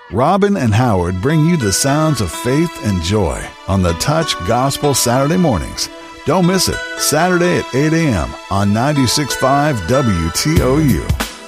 Robin and Howard bring you the sounds of faith and joy on the Touch Gospel Saturday mornings. Don't miss it, Saturday at 8 a.m. on 96.5 WTOU.